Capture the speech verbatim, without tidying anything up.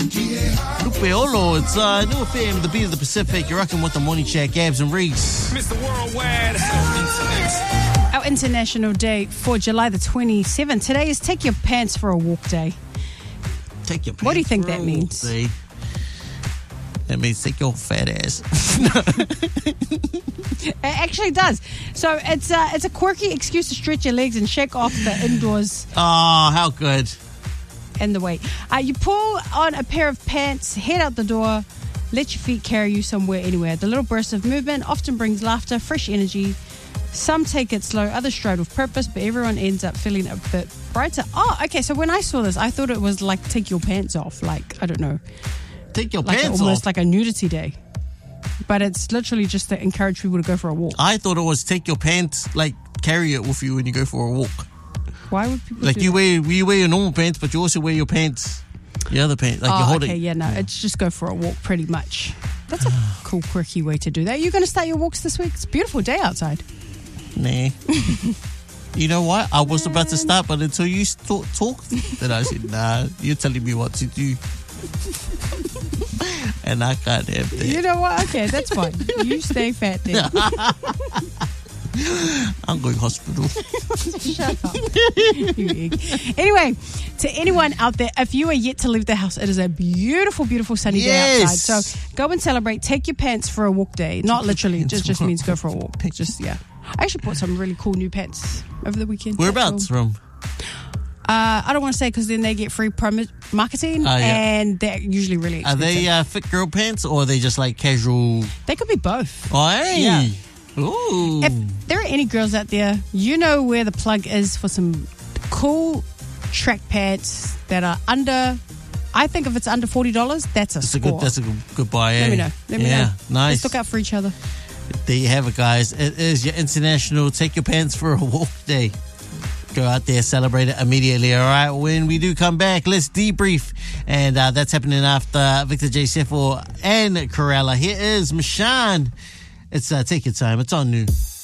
Lupe Olo, it's uh, New F M, the beat of the Pacific. You're rocking with the Morning Chat, Gabs and Reese. Mister Worldwide. Our International Day for July the twenty-seventh. Today is Take Your Pants for a Walk Day. Take your pants What do you think for that a means? walk day. That means take your fat ass. It actually does. So it's uh, it's a quirky excuse to stretch your legs and shake off the indoors Oh, how good. and the weight. Uh, you pull on a pair of pants, head out the door, let your feet carry you somewhere, anywhere. The little burst of movement often brings laughter, fresh energy. Some take it slow, others stride with purpose, but everyone ends up feeling a bit brighter. Oh, okay, so when I saw this, I thought it was like take your pants off. Like, I don't know. Take your Like pants almost off. like a nudity day. But it's literally just to encourage people to go for a walk. I thought it was take your pants, like carry it with you when you go for a walk. Why would people Like do you that? wear you wear your normal pants, but you also wear your pants, the other pants. Like Oh, you hold okay, it. yeah, no, it's just go for a walk pretty much. That's a cool, quirky way to do that. You're going to start your walks this week? It's a beautiful day outside. Nah. You know what? I was about to start, but until you talk, talked, then I said, nah, you're telling me what to do. And I can't have that. You know what? Okay, that's fine. You stay fat then. I'm going hospital. Shut up. You egg. Anyway, to anyone out there, if you are yet to leave the house, it is a beautiful, beautiful sunny day Yes. outside. So go and celebrate. Take your pants for a walk day. Not literally, it just, just means go for a walk. Just, yeah. I actually bought some really cool new pants over the weekend. Whereabouts Cool. from? Uh, I don't want to say because then they get free promo- marketing, Oh, yeah. and they're usually really Are expensive. they uh, fit girl pants or are they just like casual? They could be both. Oh, hey. Yeah. Ooh. If there are any girls out there, you know where the plug is for some cool track pants that are under, I think if it's under forty dollars, that's a That's a score. good. That's a good, good buy. Let eh? me know. Let me yeah, know. nice. Let's look out for each other. There you have it, guys. It is your International Take Your Pants for a Walk Day. Go out there, celebrate it immediately, all right? When we do come back, let's debrief. And uh, that's happening after Victor J. Sefo and Corella. Here is Mashan. It's uh, Take Your Time. It's on New.